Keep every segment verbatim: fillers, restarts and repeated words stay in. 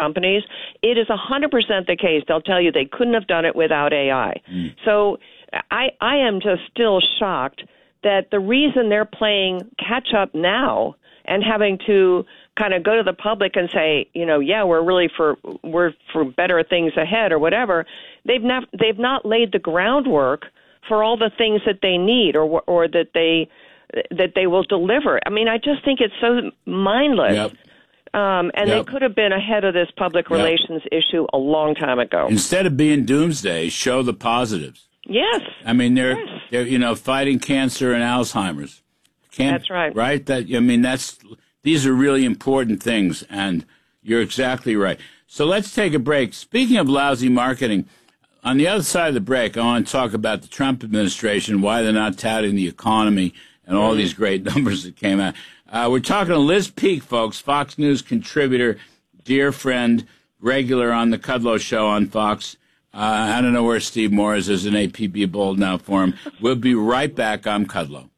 companies, it is one hundred percent the case. They'll tell you they couldn't have done it without A I. Mm. So I, I am just still shocked that the reason they're playing catch up now and having to kind of go to the public and say, you know, yeah, we're really for we're for better things ahead or whatever. They've not they've not laid the groundwork for all the things that they need or or that they that they will deliver. I mean, I just think it's so mindless. Yep. Um, and yep. they could have been ahead of this public relations yep. issue a long time ago. Instead of being doomsday, show the positives. Yes. I mean, they're, yes. they're you know, fighting cancer and Alzheimer's. Can't, that's right. Right? That I mean, that's these are really important things, and you're exactly right. So let's take a break. Speaking of lousy marketing, on the other side of the break, I want to talk about the Trump administration, why they're not touting the economy and all mm. these great numbers that came out. Uh, we're talking to Liz Peek, folks, Fox News contributor, dear friend, regular on the Kudlow Show on Fox. Uh, I don't know where Steve Morris is, an A P B bold now for him. We'll be right back. I'm Kudlow.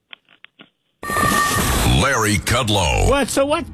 Larry Kudlow. What? So what?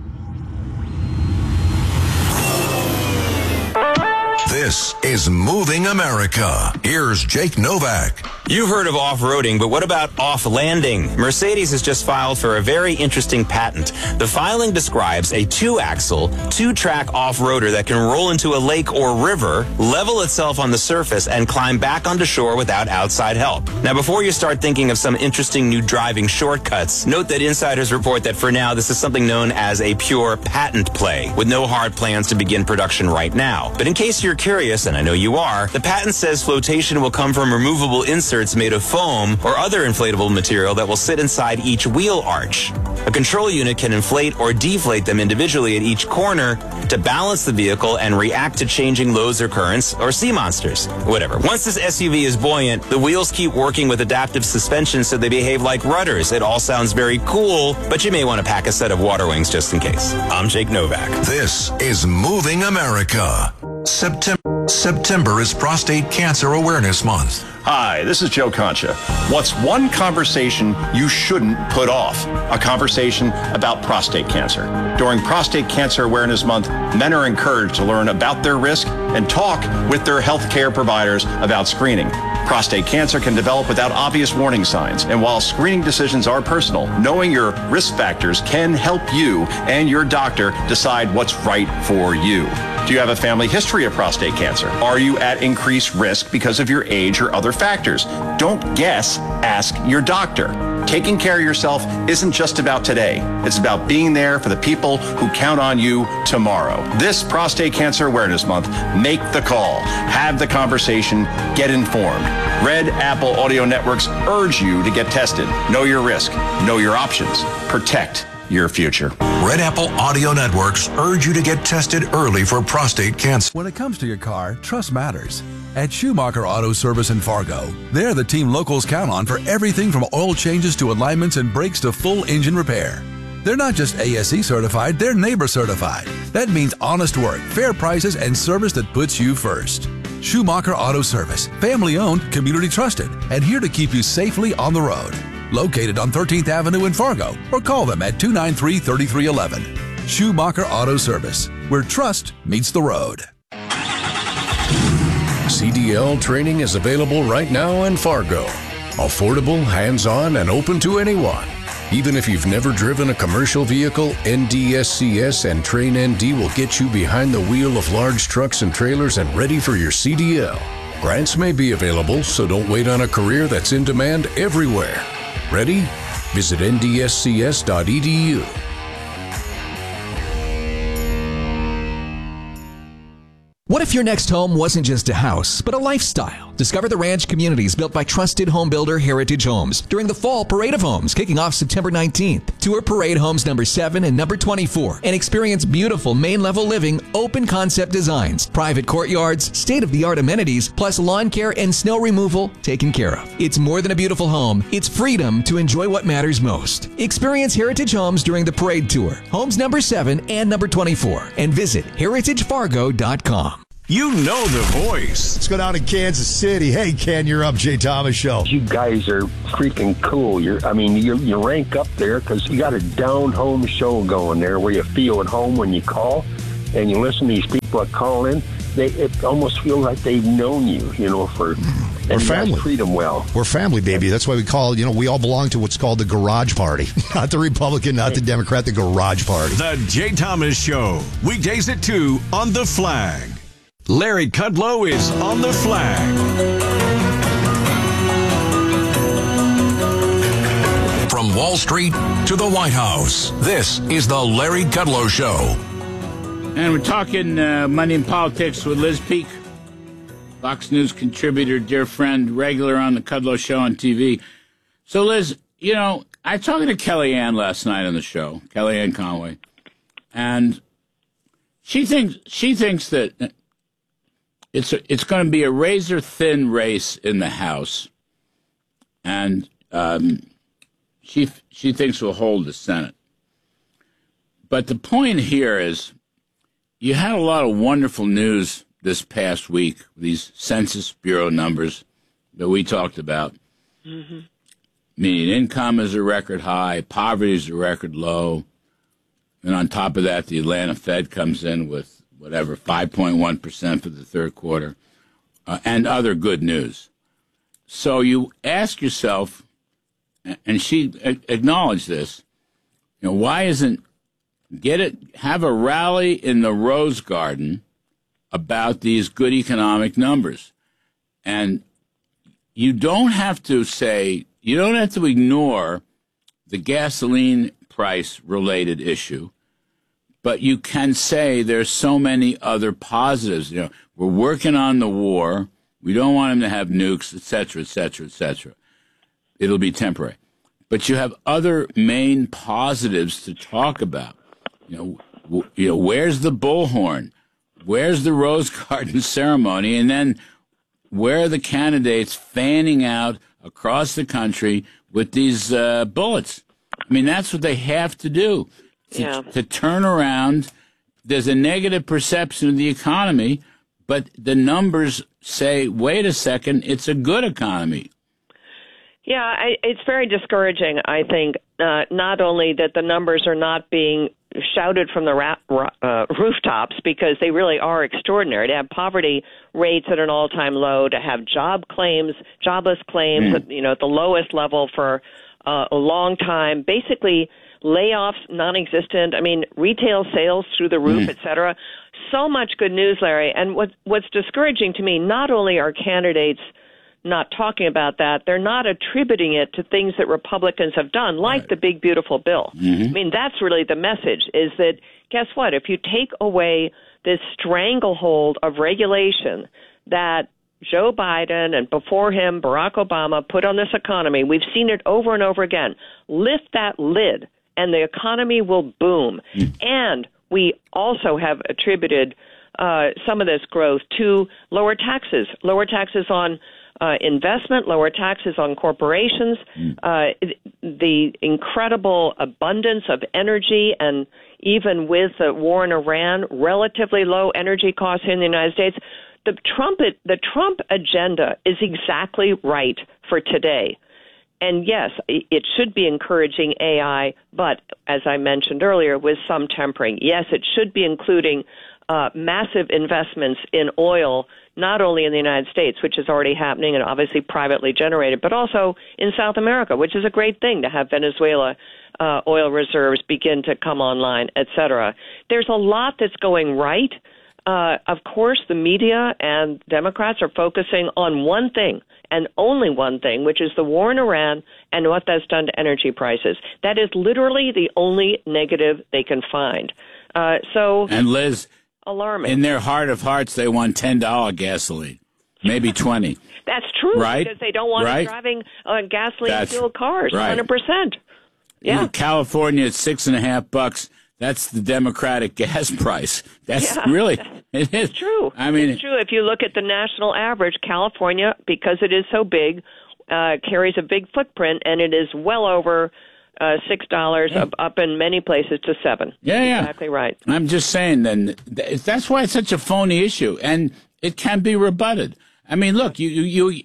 This is Moving America. Here's Jake Novak. You've heard of off-roading, but what about off-landing? Mercedes has just filed for a very interesting patent. The filing describes a two-axle, two-track off-roader that can roll into a lake or river, level itself on the surface, and climb back onto shore without outside help. Now, before you start thinking of some interesting new driving shortcuts, note that insiders report that for now, this is something known as a pure patent play, with no hard plans to begin production right now. But in case you're curious, and I know you are, the patent says flotation will come from removable inserts made of foam or other inflatable material that will sit inside each wheel arch. A control unit can inflate or deflate them individually at each corner to balance the vehicle and react to changing loads or currents or sea monsters. Whatever. Once this S U V is buoyant, the wheels keep working with adaptive suspension so they behave like rudders. It all sounds very cool, but you may want to pack a set of water wings just in case. I'm Jake Novak. This is Moving America. September September is Prostate Cancer Awareness Month. Hi, this is Joe Concha. What's one conversation you shouldn't put off? A conversation about prostate cancer. During Prostate Cancer Awareness Month, men are encouraged to learn about their risk and talk with their healthcare providers about screening. Prostate cancer can develop without obvious warning signs, and while screening decisions are personal, knowing your risk factors can help you and your doctor decide what's right for you. Do you have a family history of prostate cancer? Are you at increased risk because of your age or other factors? Don't guess, ask your doctor. Taking care of yourself isn't just about today. It's about being there for the people who count on you tomorrow. This Prostate Cancer Awareness Month, make the call, have the conversation, get informed. Red Apple Audio Networks urge you to get tested. Know your risk, know your options, protect your future. Red Apple Audio Networks urge you to get tested early for prostate cancer. When it comes to your car, trust matters. At Schumacher Auto Service in Fargo, they're the team locals count on for everything from oil changes to alignments and brakes to full engine repair. They're not just A S E certified, they're neighbor certified. That means honest work, fair prices, and service that puts you first. Schumacher Auto Service, family owned, community trusted, and here to keep you safely on the road. Located on thirteenth Avenue in Fargo, or call them at two nine three, three three one one. Schumacher Auto Service, where trust meets the road. C D L training is available right now in Fargo. Affordable, hands-on, and open to anyone. Even if you've never driven a commercial vehicle, N D S C S and Train N D will get you behind the wheel of large trucks and trailers and ready for your C D L. Grants may be available, so don't wait on a career that's in demand everywhere. Ready? Visit N D S C S dot E D U. What if your next home wasn't just a house, but a lifestyle? Discover the ranch communities built by trusted home builder Heritage Homes during the Fall Parade of Homes, kicking off September nineteenth. Tour Parade Homes number seven and number twenty-four and experience beautiful main-level living, open concept designs, private courtyards, state-of-the-art amenities, plus lawn care and snow removal taken care of. It's more than a beautiful home. It's freedom to enjoy what matters most. Experience Heritage Homes during the Parade Tour, Homes number seven and number twenty-four, and visit heritage fargo dot com. You know the voice. Let's go down to Kansas City. Hey, Ken, you're up, Jay Thomas Show. You guys are freaking cool. You're, I mean, you you rank up there because you got a down-home show going there where you feel at home when you call. and you listen to these people that call in, they it almost feels like they've known you, you know, for We're and you guys family. treat them well. We're family, baby. That's why we call, you know, we all belong to what's called the Garage Party. Not the Republican, not the Democrat, the Garage Party. The Jay Thomas Show. Weekdays at two on The Flag. Larry Kudlow is on The Flag. From Wall Street to the White House, this is the Larry Kudlow Show. And we're talking uh, money and politics with Liz Peek, Fox News contributor, dear friend, regular on the Kudlow Show on T V. So, Liz, you know, I was talking to Kellyanne last night on the show, Kellyanne Conway, and she thinks she thinks that it's a, it's going to be a razor thin race in the House, and um, she she thinks we'll hold the Senate. But the point here is, you had a lot of wonderful news this past week, these Census Bureau numbers that we talked about. Mm-hmm. Median income is a record high, poverty is a record low, and on top of that, the Atlanta Fed comes in with whatever, five point one percent for the third quarter, uh, and other good news. So you ask yourself, and she acknowledged this, you know, why isn't, get it, have a rally in the Rose Garden about these good economic numbers. And you don't have to say, you don't have to ignore the gasoline price related issue, but you can say there's so many other positives. You know, we're working on the war. We don't want them to have nukes, et cetera, et cetera, et cetera. It'll be temporary. But you have other main positives to talk about. You know, w- you know, where's the bullhorn? Where's the Rose Garden ceremony? And then where are the candidates fanning out across the country with these uh, bullets? I mean, that's what they have to do to, yeah. to turn around. There's a negative perception of the economy, but the numbers say, wait a second, it's a good economy. Yeah, I, it's very discouraging, I think, uh, not only that the numbers are not being shouted from the ra- uh, rooftops, because they really are extraordinary, to have poverty rates at an all-time low, to have job claims, jobless claims, mm. you know, at the lowest level for uh, a long time, basically layoffs non-existent, I mean, retail sales through the roof, mm. et cetera. So much good news, Larry. And what, what's discouraging to me, not only are candidates not talking about that, they're not attributing it to things that Republicans have done, like right. the big, beautiful bill. Mm-hmm. I mean, that's really the message, is that, guess what? If you take away this stranglehold of regulation that Joe Biden and before him Barack Obama put on this economy, we've seen it over and over again, lift that lid and the economy will boom. Mm. And we also have attributed uh, some of this growth to lower taxes, lower taxes on Uh, investment, lower taxes on corporations, uh, the incredible abundance of energy, and even with the war in Iran, relatively low energy costs here in the United States. The Trump, the Trump agenda is exactly right for today. And yes, it should be encouraging A I, but as I mentioned earlier, with some tempering. Yes, it should be including uh, massive investments in oil, not only in the United States, which is already happening and obviously privately generated, but also in South America, which is a great thing to have Venezuela uh, oil reserves begin to come online, et cetera. There's a lot that's going right. Uh, of course, the media and Democrats are focusing on one thing and only one thing, which is the war in Iran and what that's done to energy prices. That is literally the only negative they can find. Uh, so, and Liz, alarming. In their heart of hearts, they want ten dollars gasoline, maybe twenty. That's true, right? Because they don't want right? us driving uh, gasoline-fueled cars, right. one hundred percent. Yeah. In California, it's six and a half bucks. That's the Democratic gas price. That's yeah. really, it is. It's true. I mean, it's true. If you look at the national average, California, because it is so big, uh, carries a big footprint, and it is well over uh, six dollars, yeah. up, up in many places to seven. Yeah, yeah. Exactly right. I'm just saying, then, that's why it's such a phony issue, and it can be rebutted. I mean, look, you you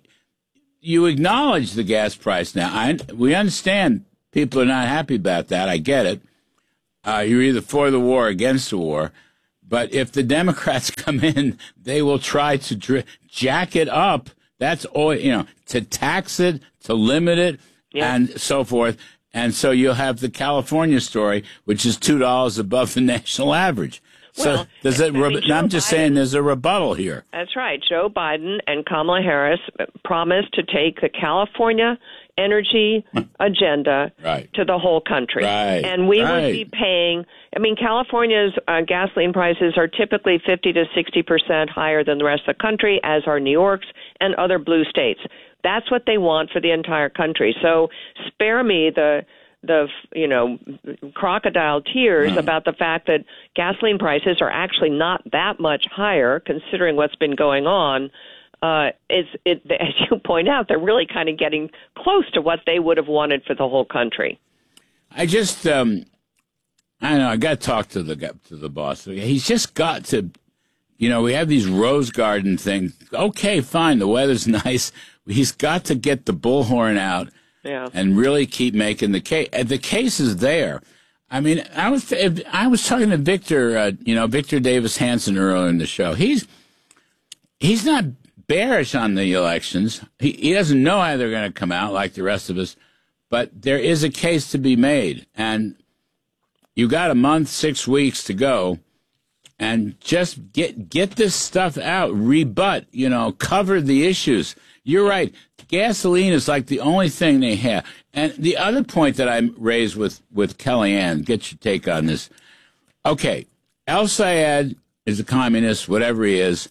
you acknowledge the gas price now. I, we understand people are not happy about that. I get it. Uh, you're either for the war or against the war. But if the Democrats come in, they will try to dr- jack it up. That's all, you know, to tax it, to limit it, yeah. and so forth. And so you'll have the California story, which is two dollars above the national average. Well, so does it? Re- I mean, I'm just Biden, saying there's a rebuttal here. That's right. Joe Biden and Kamala Harris promised to take the California energy agenda right. to the whole country. Right. And we right. would be paying, I mean, California's uh, gasoline prices are typically fifty to sixty percent higher than the rest of the country, as are New York's and other blue states. That's what they want for the entire country. So spare me the the you know crocodile tears no. about the fact that gasoline prices are actually not that much higher, considering what's been going on. Uh, it's it, as you point out, they're really kind of getting close to what they would have wanted for the whole country. I just, um, I don't know, I got to talk to the to the boss. He's just got to, you know, we have these rose garden things. Okay, fine, the weather's nice. He's got to get the bullhorn out. Yeah. And really keep making the case. The case is there. I mean, I was I was talking to Victor, uh, you know, Victor Davis Hanson earlier in the show. He's he's not bearish on the elections. He he doesn't know how they're going to come out like the rest of us, but there is a case to be made, and you got a month, six weeks to go, and just get get this stuff out, rebut, you know, cover the issues. You're right. Gasoline is like the only thing they have. And the other point that I raised with, with Kellyanne, get your take on this. Okay, El-Sayed is a communist, whatever he is,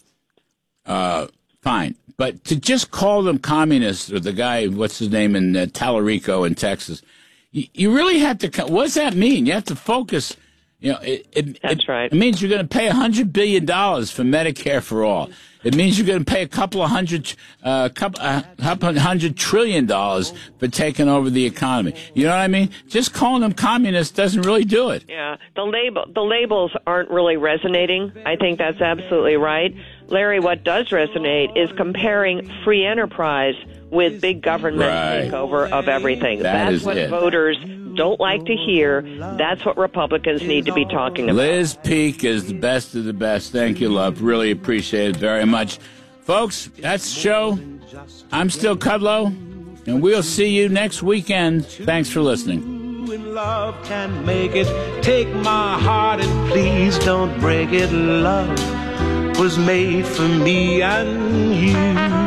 uh, fine. But to just call them communists, or the guy, what's his name, in uh, Tallarico in Texas, you, you really have to, what does that mean? You have to focus. You know, it, it, That's it, right. It means you're going to pay one hundred billion dollars for Medicare for all. It means you're going to pay a couple of hundred, uh, couple, uh, couple hundred trillion dollars for taking over the economy. You know what I mean? Just calling them communists doesn't really do it. Yeah, the label, the labels aren't really resonating. I think that's absolutely right. Larry, what does resonate is comparing free enterprise with big government right. takeover of everything. That That's what it. voters don't like to hear. That's what Republicans need to be talking about. Liz Peek is the best of the best. Thank you, love. Really appreciate it very much. Folks, that's the show. I'm still Kudlow, and we'll see you next weekend. Thanks for listening. When love can make it, take my heart and please don't break it. Love was made for me and you.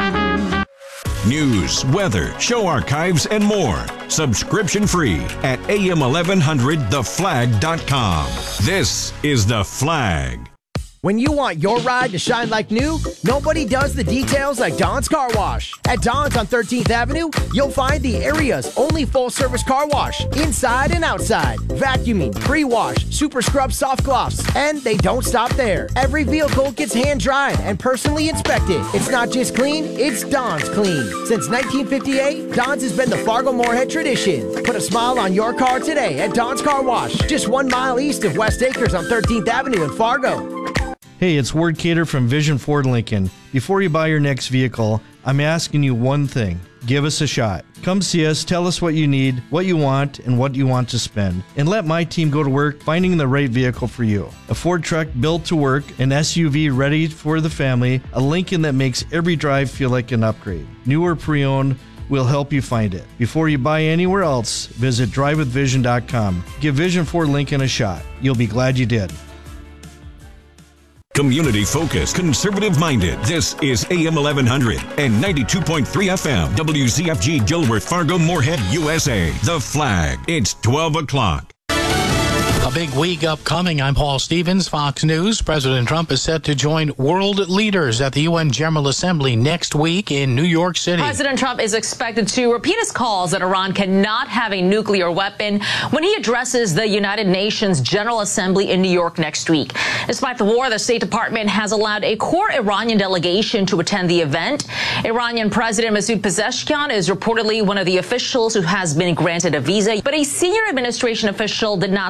News, weather, show archives, and more. Subscription free at A M eleven hundred the flag dot com. This is The Flag. When you want your ride to shine like new, nobody does the details like Don's Car Wash. At Don's on thirteenth Avenue, you'll find the area's only full-service car wash, inside and outside. Vacuuming, pre-wash, super scrub soft gloss, and they don't stop there. Every vehicle gets hand-dried and personally inspected. It's not just clean, it's Don's clean. Since nineteen fifty-eight, Don's has been the Fargo-Moorhead tradition. Put a smile on your car today at Don's Car Wash, just one mile east of West Acres on thirteenth Avenue in Fargo. Hey, it's Ward Cater from Vision Ford Lincoln. Before you buy your next vehicle, I'm asking you one thing. Give us a shot. Come see us, tell us what you need, what you want, and what you want to spend. And let my team go to work finding the right vehicle for you. A Ford truck built to work, an S U V ready for the family, a Lincoln that makes every drive feel like an upgrade. New or pre-owned, we'll help you find it. Before you buy anywhere else, visit drive with vision dot com. Give Vision Ford Lincoln a shot. You'll be glad you did. Community focused, conservative minded. This is A M eleven hundred and ninety-two point three F M. W Z F G Dilworth, Fargo, Moorhead, U S A. The Flag. It's twelve o'clock. A big week upcoming. I'm Paul Stevens, Fox News. President Trump is set to join world leaders at the U N General Assembly next week in New York City. President Trump is expected to repeat his calls that Iran cannot have a nuclear weapon when he addresses the United Nations General Assembly in New York next week. Despite the war, the State Department has allowed a core Iranian delegation to attend the event. Iranian President Masoud Pezeshkian is reportedly one of the officials who has been granted a visa, but a senior administration official did not say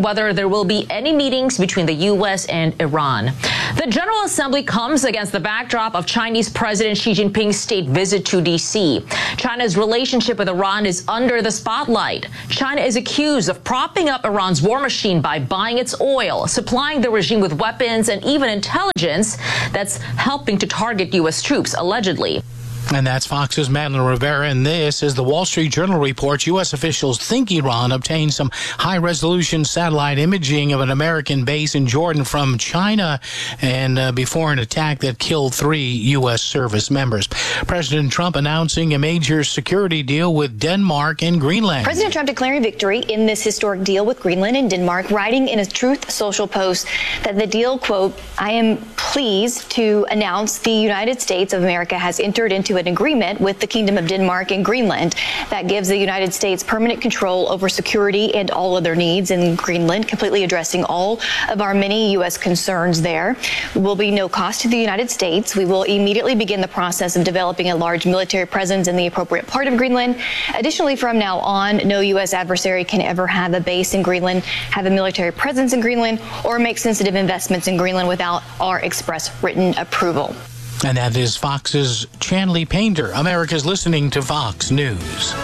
on whether there will be any meetings between the U S and Iran. The General Assembly comes against the backdrop of Chinese President Xi Jinping's state visit to D C. China's relationship with Iran is under the spotlight. China is accused of propping up Iran's war machine by buying its oil, supplying the regime with weapons and even intelligence that's helping to target U S troops, allegedly. And that's Fox's Madeline Rivera, and this is the Wall Street Journal reports U S officials think Iran obtained some high-resolution satellite imaging of an American base in Jordan from China and uh, before an attack that killed three U S service members. President Trump announcing a major security deal with Denmark and Greenland. President Trump declaring victory in this historic deal with Greenland and Denmark, writing in a Truth Social post that the deal, quote, I am pleased to announce the United States of America has entered into an agreement with the Kingdom of Denmark and Greenland that gives the United States permanent control over security and all other needs in Greenland, completely addressing all of our many U S concerns there. There will be no cost to the United States. We will immediately begin the process of developing a large military presence in the appropriate part of Greenland. Additionally, from now on, no U S adversary can ever have a base in Greenland, have a military presence in Greenland, or make sensitive investments in Greenland without our express written approval. And that is Fox's Chanley Painter. America's listening to Fox News.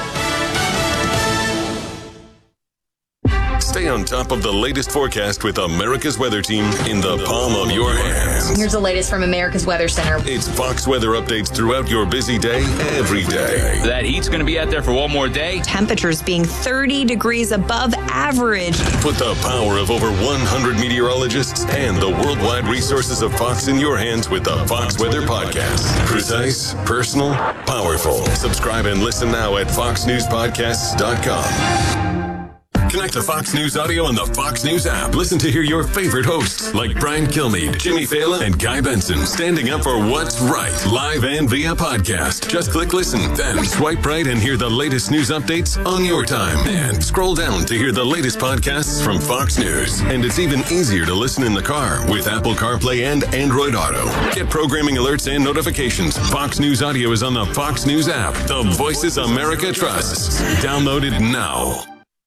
Stay on top of the latest forecast with America's Weather Team in the palm of your hands. Here's the latest from America's Weather Center. It's Fox weather updates throughout your busy day, every day. That heat's going to be out there for one more day. Temperatures being thirty degrees above average. Put the power of over one hundred meteorologists and the worldwide resources of Fox in your hands with the Fox Weather Podcast. Precise, personal, powerful. Subscribe and listen now at fox news podcasts dot com. Connect to Fox News Audio on the Fox News app. Listen to hear your favorite hosts like Brian Kilmeade, Jimmy Fallon, and Guy Benson standing up for what's right, live and via podcast. Just click listen, then swipe right and hear the latest news updates on your time. And scroll down to hear the latest podcasts from Fox News. And it's even easier to listen in the car with Apple CarPlay and Android Auto. Get programming alerts and notifications. Fox News Audio is on the Fox News app. The voices America trusts. Download it now.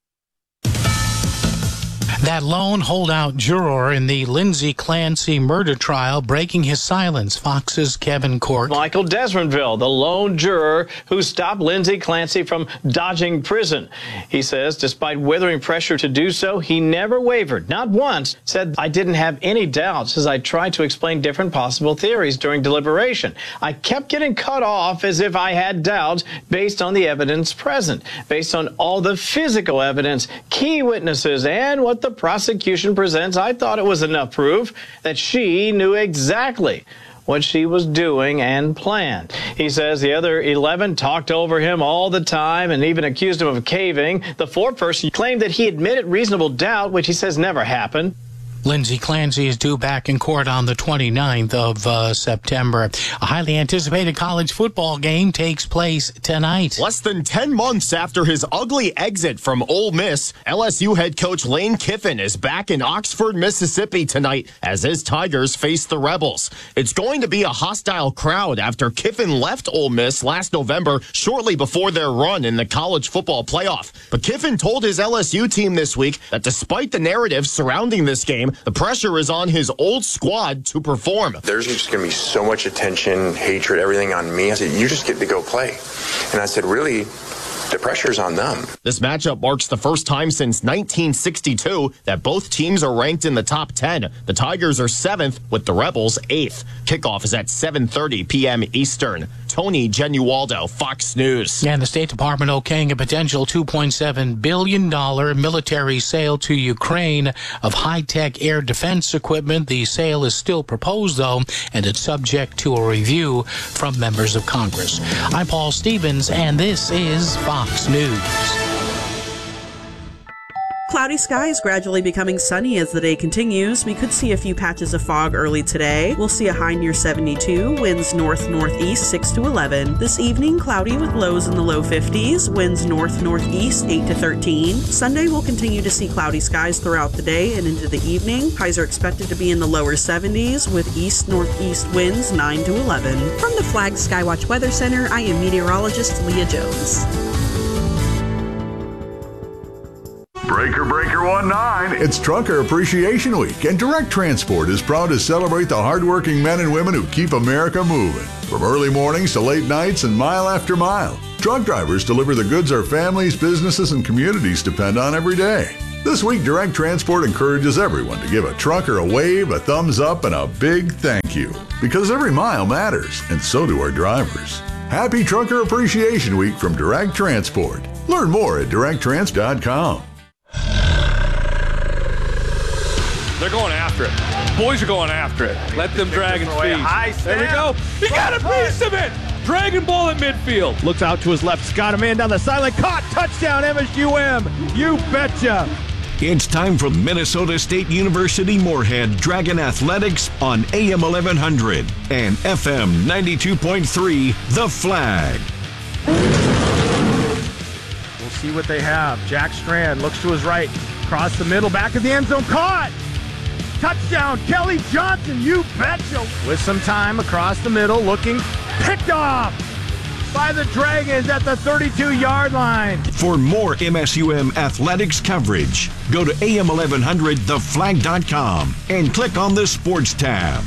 That lone holdout juror in the Lindsay Clancy murder trial breaking his silence. Fox's Kevin Court. Michael Desmondville, the lone juror who stopped Lindsay Clancy from dodging prison. He says despite withering pressure to do so, he never wavered, not once. Said, I didn't have any doubts as I tried to explain different possible theories during deliberation. I kept getting cut off as if I had doubts based on the evidence present, based on all the physical evidence, key witnesses, and what the prosecution presents. I thought it was enough proof that she knew exactly what she was doing and planned. He says the other eleven talked over him all the time and even accused him of caving. The fourth person claimed that he admitted reasonable doubt, which he says never happened. Lindsay Clancy is due back in court on the twenty-ninth of uh, September. A highly anticipated college football game takes place tonight. Less than ten months after his ugly exit from Ole Miss, L S U head coach Lane Kiffin is back in Oxford, Mississippi tonight as his Tigers face the Rebels. It's going to be a hostile crowd after Kiffin left Ole Miss last November, shortly before their run in the college football playoff. But Kiffin told his L S U team this week that despite the narrative surrounding this game, the pressure is on his old squad to perform. There's just going to be so much attention, hatred, everything on me. I said, you just get to go play. And I said, really? The pressure's on them. This matchup marks the first time since nineteen sixty-two that both teams are ranked in the top ten. The Tigers are seventh with the Rebels eighth. Kickoff is at seven thirty p.m. Eastern. Tony Genualdo, Fox News. And the State Department okaying a potential two point seven billion dollars military sale to Ukraine of high-tech air defense equipment. The sale is still proposed, though, and it's subject to a review from members of Congress. I'm Paul Stevens, and this is Fox News. Cloudy skies gradually becoming sunny as the day continues. We could see a few patches of fog early today. We'll see a high near seventy-two, winds north-northeast six to eleven. This evening, cloudy with lows in the low fifties, winds north-northeast eight to thirteen. Sunday, we'll continue to see cloudy skies throughout the day and into the evening. Highs are expected to be in the lower seventies with east-northeast winds nine to eleven. From the Flag Skywatch Weather Center, I am meteorologist Leah Jones. Breaker Breaker one nine. It's Trucker Appreciation Week, and Direct Transport is proud to celebrate the hardworking men and women who keep America moving. From early mornings to late nights and mile after mile, truck drivers deliver the goods our families, businesses, and communities depend on every day. This week, Direct Transport encourages everyone to give a trucker a wave, a thumbs up, and a big thank you. Because every mile matters, and so do our drivers. Happy Trucker Appreciation Week from Direct Transport. Learn more at direct trans dot com. They're going after it. Boys are going after it. Let them Dragons feast. There we go. He got a piece of it. Dragon ball at midfield. Looks out to his left. Scott, a man down the sideline. Caught. Touchdown, M S U M. You betcha. It's time for Minnesota State University Moorhead Dragon Athletics on A M eleven hundred and F M ninety-two point three, The Flag. We'll see what they have. Jack Strand looks to his right. Across the middle. Back of the end zone. Caught. Touchdown, Kelly Johnson. You betcha. With some time across the middle. Looking. Picked off by the Dragons at the thirty-two-yard line. For more M S U M athletics coverage, go to A M eleven hundred the flag dot com and click on the Sports tab.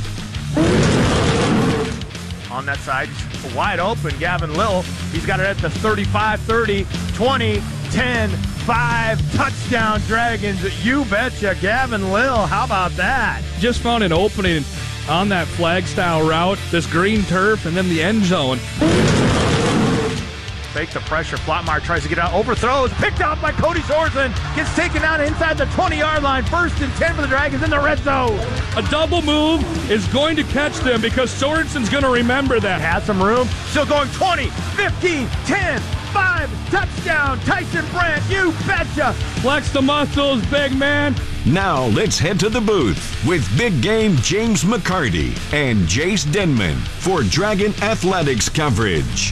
On that side, wide open, Gavin Lill. He's got it at the thirty-five, thirty, twenty, ten, five. Touchdown, Dragons. You betcha, Gavin Lill. How about that? Just found an opening on that flag-style route, this green turf, and then the end zone. Fake the pressure. Flotmeyer tries to get out. Overthrows. Picked off by Cody Sorensen. Gets taken out inside the twenty-yard line. First and ten for the Dragons in the red zone. A double move is going to catch them because Sorensen's going to remember that. Has some room. Still going twenty, fifteen, ten, five. Touchdown, Tyson Brandt. You betcha. Flex the muscles, big man. Now let's head to the booth with big game James McCarty and Jace Denman for Dragon Athletics coverage.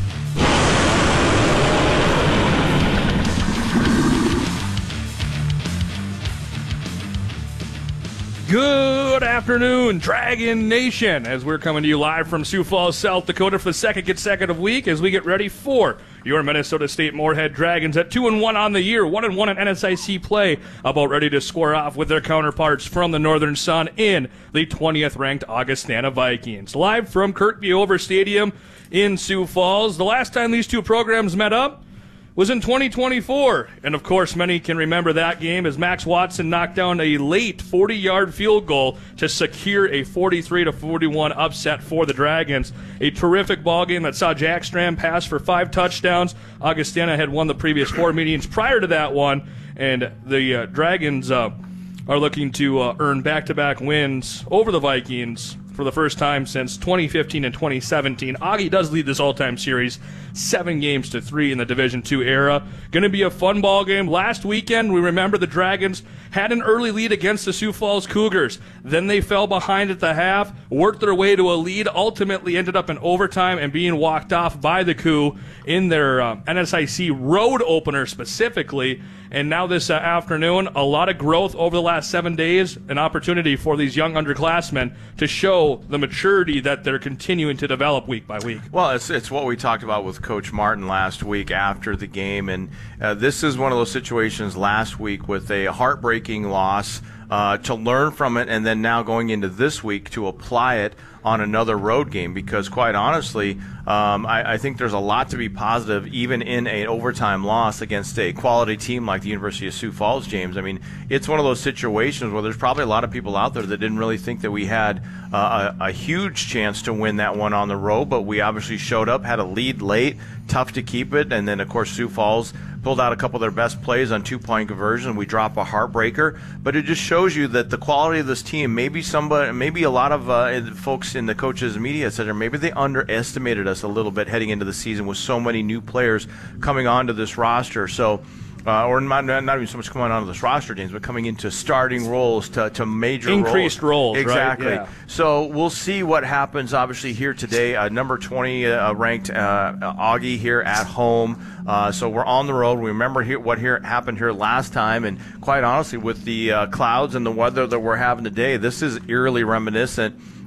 Good afternoon, Dragon Nation, as we're coming to you live from Sioux Falls, South Dakota for the second consecutive week as we get ready for your Minnesota State Moorhead Dragons at two and one on the year, one and one in N S I C play, about ready to square off with their counterparts from the Northern Sun in the twentieth ranked Augustana Vikings. Live from Kurt B. Over Stadium in Sioux Falls. The last time these two programs met up was in twenty twenty-four, and of course many can remember that game as Max Watson knocked down a late forty-yard field goal to secure a forty-three to forty-one upset for the Dragons. A terrific ball game that saw Jack Strand pass for five touchdowns. Augustana had won the previous four meetings prior to that one, and the uh, Dragons uh, are looking to uh, earn back-to-back wins over the Vikings for the first time since twenty fifteen and twenty seventeen. Augie does lead this all-time series, seven games to three in the Division two era. Going to be a fun ball game. Last weekend, we remember the Dragons had an early lead against the Sioux Falls Cougars. Then they fell behind at the half, worked their way to a lead, ultimately ended up in overtime and being walked off by the Coup in their uh, N S I C road opener specifically. And now this uh, afternoon, a lot of growth over the last seven days, an opportunity for these young underclassmen to show the maturity that they're continuing to develop week by week. Well, it's it's what we talked about with Coach Martin last week after the game, and uh, this is one of those situations last week with a heartbreaking loss uh, to learn from it, and then now going into this week to apply it on another road game, because quite honestly, um, I, I think there's a lot to be positive even in an overtime loss against a quality team like the University of Sioux Falls, James. I mean, it's one of those situations where there's probably a lot of people out there that didn't really think that we had uh, a, a huge chance to win that one on the road, but we obviously showed up, had a lead late, tough to keep it, and then of course Sioux Falls pulled out a couple of their best plays on two-point conversion. We drop a heartbreaker, but it just shows you that the quality of this team, maybe somebody, maybe a lot of uh, folks in the coaches' media center, maybe they underestimated us a little bit heading into the season with so many new players coming onto this roster. So, uh, or not, not even so much coming onto this roster, James, but coming into starting roles to, to major increased roles. Exactly. Right? Yeah. So we'll see what happens. Obviously here today, uh, number twenty uh, ranked uh, Augie here at home. Uh, so we're on the road. We remember here, what here happened here last time, and quite honestly, with the uh, clouds and the weather that we're having today, this is eerily reminiscent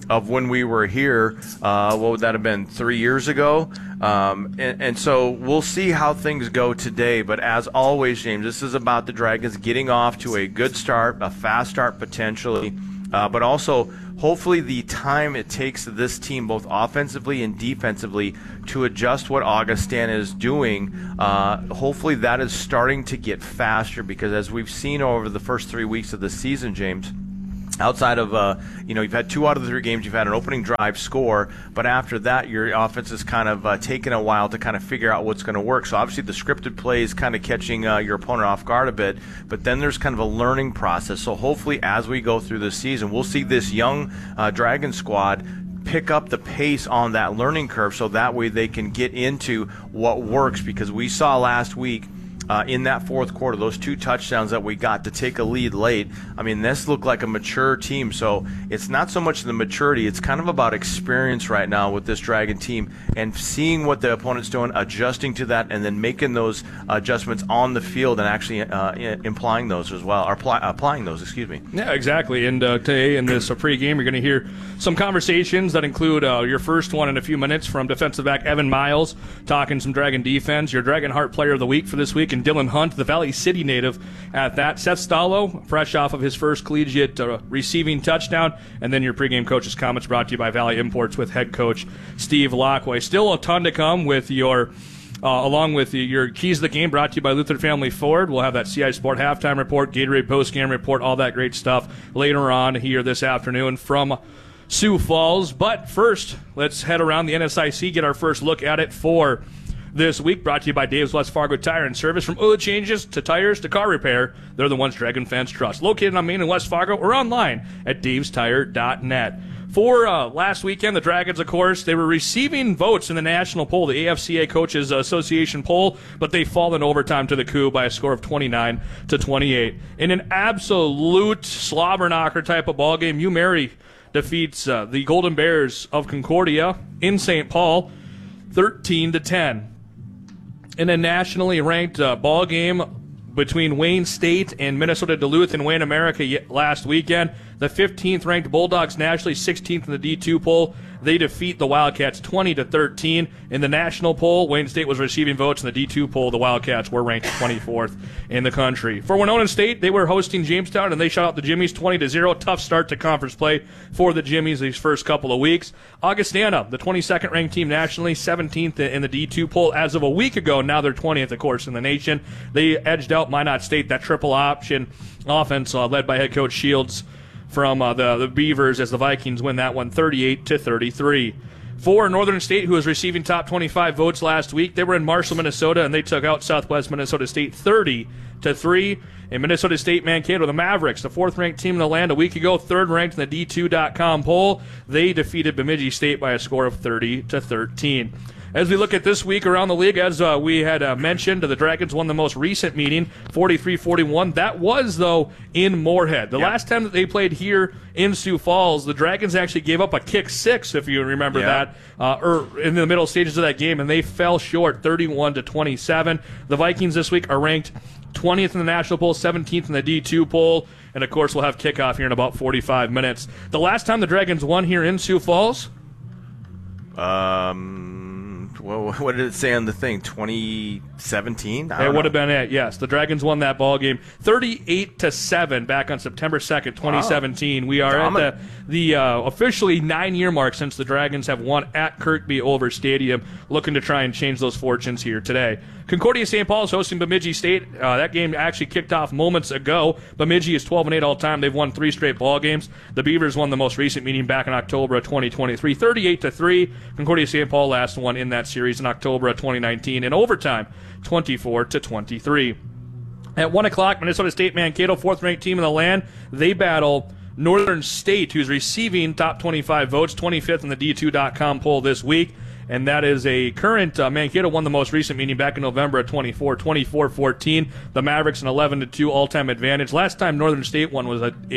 of when we were here. Uh, what would that have been, three years ago? Um, and, and so we'll see how things go today. But as always, James, this is about the Dragons getting off to a good start, a fast start potentially, uh, but also hopefully the time it takes this team, both offensively and defensively, to adjust what Augustin is doing, uh, hopefully that is starting to get faster, because as we've seen over the first three weeks of the season, James, outside of, uh, you know, you've had two out of the three games, you've had an opening drive score, but after that, your offense is kind of uh, taken a while to kind of figure out what's going to work. So obviously the scripted play is kind of catching uh, your opponent off guard a bit, but then there's kind of a learning process. So hopefully as we go through this season, we'll see this young uh, Dragon squad pick up the pace on that learning curve, so that way they can get into what works, because we saw last week, Uh, in that fourth quarter, those two touchdowns that we got to take a lead late, I mean, this looked like a mature team. So it's not so much the maturity, it's kind of about experience right now with this Dragon team, and seeing what the opponent's doing, adjusting to that, and then making those adjustments on the field and actually uh, implying those as well, or apply, applying those, excuse me. Yeah, exactly. And uh, today in this uh, pregame, you're going to hear some conversations that include uh, your first one in a few minutes from defensive back Evan Miles, talking some Dragon defense, your Dragon Heart Player of the Week for this week, and Dylan Hunt, the Valley City native, at that. Seth Stallo, fresh off of his first collegiate uh, receiving touchdown, and then your pregame coach's comments brought to you by Valley Imports with head coach Steve Lockway. Still a ton to come with your, uh, along with your Keys to the Game brought to you by Luther Family Ford. We'll have that C I Sport halftime report, Gatorade postgame report, all that great stuff later on here this afternoon from Sioux Falls. But first, let's head around the N S I C, get our first look at it for this week, brought to you by Dave's West Fargo Tire and Service. From oil changes to tires to car repair, they're the ones Dragon fans trust. Located on Main and West Fargo or online at daves tire dot net. For uh, last weekend, the Dragons, of course, they were receiving votes in the national poll, the A F C A Coaches Association poll, but they fall in overtime to the Coup by a score of twenty-nine to twenty-eight. In an absolute slobber knocker type of ball game, UMary defeats uh, the Golden Bears of Concordia in Saint Paul thirteen to ten. In a nationally ranked uh, ball game between Wayne State and Minnesota Duluth in Wayne America last weekend, the fifteenth ranked Bulldogs nationally, sixteenth in the D two poll. They defeat the Wildcats twenty to thirteen. In the national poll, Wayne State was receiving votes. In the D two poll, the Wildcats were ranked twenty-fourth in the country. For Winona State, they were hosting Jamestown, and they shut out the Jimmies twenty to zero. Tough start to conference play for the Jimmies these first couple of weeks. Augustana, the twenty-second ranked team nationally, seventeenth in the D two poll as of a week ago. Now they're twentieth, of course, in the nation. They edged out Minot State, that triple option offense uh, led by head coach Shields from uh, the, the Beavers, as the Vikings win that one thirty-eight to thirty-three. For Northern State, who was receiving top twenty-five votes last week, they were in Marshall, Minnesota, and they took out Southwest Minnesota State thirty to three. In Minnesota State Mankato, the Mavericks, the fourth-ranked team in the land a week ago, third-ranked in the D two dot com poll, they defeated Bemidji State by a score of thirty to thirteen. As we look at this week around the league, as uh, we had uh, mentioned, the Dragons won the most recent meeting, forty-three forty-one. That was, though, in Moorhead. The yep. last time that they played here in Sioux Falls, the Dragons actually gave up a kick six, if you remember yep. that, uh, or in the middle stages of that game, and they fell short, thirty-one to twenty-seven. The Vikings this week are ranked twentieth in the national poll, seventeenth in the D two poll, and, of course, we'll have kickoff here in about forty-five minutes. The last time the Dragons won here in Sioux Falls? Um... Well, what did it say on the thing? twenty seventeen? It would have been it. Yes, the Dragons won that ball game, thirty-eight to seven, back on September second, twenty seventeen. Oh. We are Domin- at the the uh, officially nine-year mark since the Dragons have won at Kirkby Over Stadium, looking to try and change those fortunes here today. Concordia Saint Paul is hosting Bemidji State. Uh, that game actually kicked off moments ago. Bemidji is twelve and eight all time. They've won three straight ball games. The Beavers won the most recent meeting back in October of twenty twenty-three, thirty-eight to three. Concordia Saint Paul last one in that series in October of twenty nineteen in overtime, twenty-four to twenty-three. At one o'clock, Minnesota State Mankato, fourth-ranked team in the land. They battle Northern State, who's receiving top twenty-five votes, twenty-fifth in the D two dot com poll this week. And that is a current, uh, Mankato won the most recent meeting back in November of twenty-four, twenty-four fourteen. The Mavericks an eleven to two all-time advantage. Last time Northern State won was a, a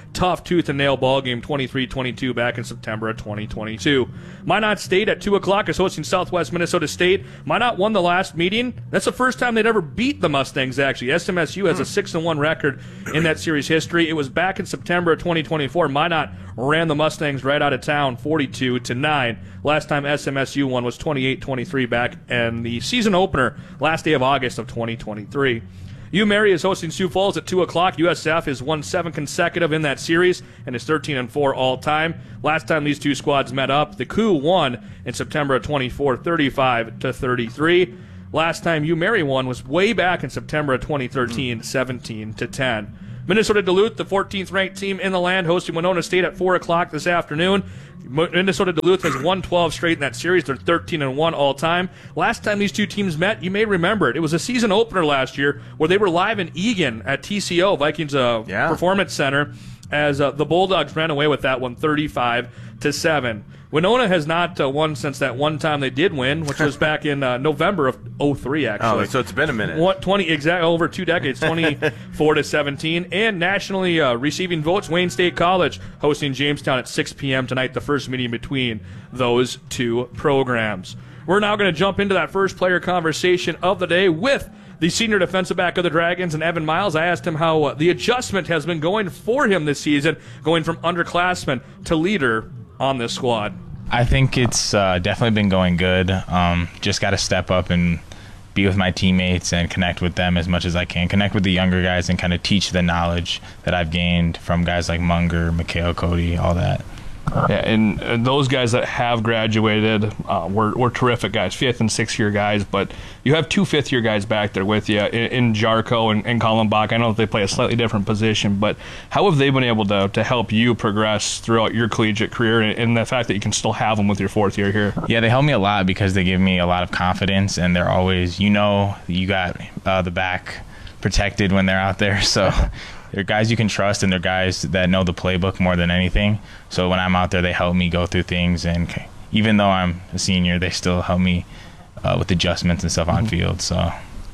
tough tooth-and-nail ball game, twenty-three twenty-two, back in September of twenty twenty-two. Minot State at two o'clock is hosting Southwest Minnesota State. Minot won the last meeting. That's the first time they'd ever beat the Mustangs, actually. S M S U has a six and one record in that series history. It was back in September of twenty twenty-four. Minot ran the Mustangs right out of town, forty-two to nine. Last time S M S U won was twenty-eight twenty-three back in the season opener, last day of August of twenty twenty-three. U Mary is hosting Sioux Falls at two o'clock. U S F has won seven consecutive in that series and is thirteen and four all time. Last time these two squads met up, the Coup won in September of twenty-four, thirty-five to thirty-three. Last time U Mary won was way back in September of twenty thirteen, seventeen to ten. Minnesota Duluth, the fourteenth ranked team in the land, hosting Winona State at four o'clock this afternoon. Minnesota Duluth has won twelve straight in that series. They're thirteen and one all time. Last time these two teams met, you may remember it. It was a season opener last year where they were live in Eagan at T C O, Vikings uh, yeah. Performance Center, as uh, the Bulldogs ran away with that one, thirty-five to seven. Winona has not uh, won since that one time they did win, which was back in uh, November of oh three, actually. Oh, so it's been a minute. What, twenty exactly over two decades, twenty-four to seventeen. And nationally uh, receiving votes, Wayne State College hosting Jamestown at six p.m. tonight, the first meeting between those two programs. We're now going to jump into that first player conversation of the day with the senior defensive back of the Dragons, and Evan Miles. I asked him how uh, the adjustment has been going for him this season, going from underclassman to leader on this squad. I think it's uh, definitely been going good. Um, just got to step up and be with my teammates and connect with them as much as I can. Connect with the younger guys and kind of teach the knowledge that I've gained from guys like Munger, Mikhail, Cody, all that. Yeah, and, and those guys that have graduated uh, were, were terrific guys, fifth and sixth year guys, but you have two fifth year guys back there with you in, in Jarko and, and Colin Bach. I know that they play a slightly different position, but how have they been able to, to help you progress throughout your collegiate career, and, and the fact that you can still have them with your fourth year here? Yeah, they help me a lot because they give me a lot of confidence, and they're always, you know, you got uh, the back protected when they're out there, so they're guys you can trust, and they're guys that know the playbook more than anything. So when I'm out there, they help me go through things, and even though I'm a senior, they still help me uh, with adjustments and stuff on field. So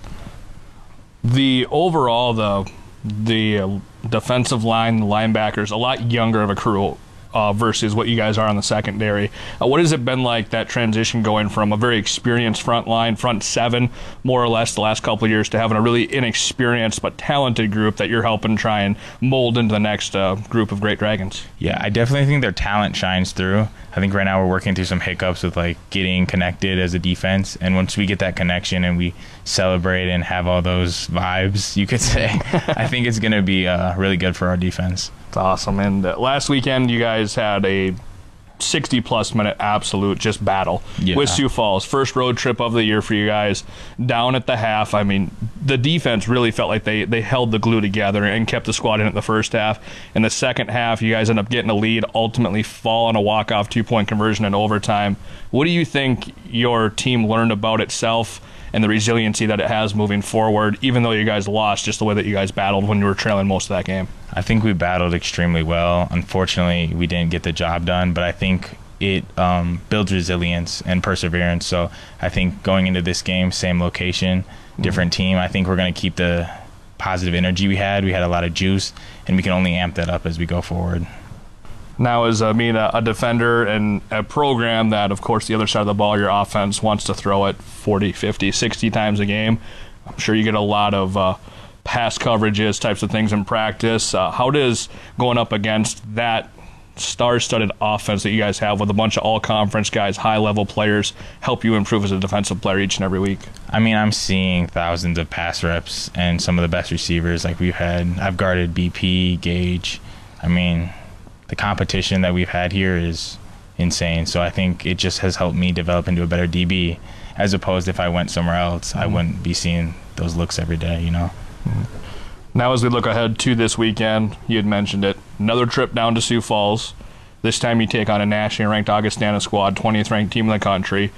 the overall, the the uh, defensive line, the linebackers, a lot younger of a crew uh, versus what you guys are on the secondary. Uh, what has it been like, that transition going from a very experienced front line, front seven, more or less the last couple of years, to having a really inexperienced but talented group that you're helping try and mold into the next uh, group of great Dragons? Yeah, I definitely think their talent shines through. I think right now we're working through some hiccups with like getting connected as a defense, and once we get that connection and we celebrate and have all those vibes, you could say, I think it's going to be uh, really good for our defense. It's awesome. And uh, last weekend you guys had a sixty plus minute absolute just battle yeah. with Sioux Falls. First road trip of the year for you guys, down at the half. I mean, the defense really felt like they, they held the glue together and kept the squad in at the first half. In the second half, you guys end up getting a lead, ultimately fall on a walk-off two-point conversion in overtime. What do you think your team learned about itself and the resiliency that it has moving forward, even though you guys lost, just the way that you guys battled when you were trailing most of that game? I think we battled extremely well. Unfortunately, we didn't get the job done, but I think it um, builds resilience and perseverance. So I think going into this game, same location, different mm-hmm. team, I think we're going to keep the positive energy we had. We had a lot of juice, and we can only amp that up as we go forward. Now, as I mean, a, a defender and a program that, of course, the other side of the ball, your offense wants to throw it forty, fifty, sixty times a game. I'm sure you get a lot of uh, pass coverages, types of things in practice. Uh, how does going up against that star-studded offense that you guys have with a bunch of all-conference guys, high-level players, help you improve as a defensive player each and every week? I mean, I'm seeing thousands of pass reps and some of the best receivers like we've had. I've guarded B P, Gage. I mean, the competition that we've had here is insane. So I think it just has helped me develop into a better D B, as opposed if I went somewhere else, mm-hmm. I wouldn't be seeing those looks every day, you know? Mm-hmm. Now, as we look ahead to this weekend, you had mentioned it, another trip down to Sioux Falls. This time you take on a nationally ranked Augustana squad, twentieth ranked team in the country.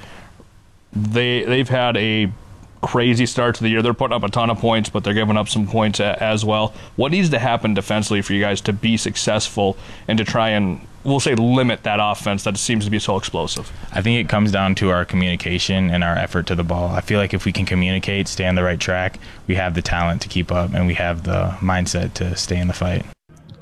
They, they've had a crazy start to the year. They're putting up a ton of points, but they're giving up some points a, as well. What needs to happen defensively for you guys to be successful and to try and, we'll say, limit that offense that seems to be so explosive? I think it comes down to our communication and our effort to the ball. I feel like if we can communicate, stay on the right track, we have the talent to keep up, and we have the mindset to stay in the fight.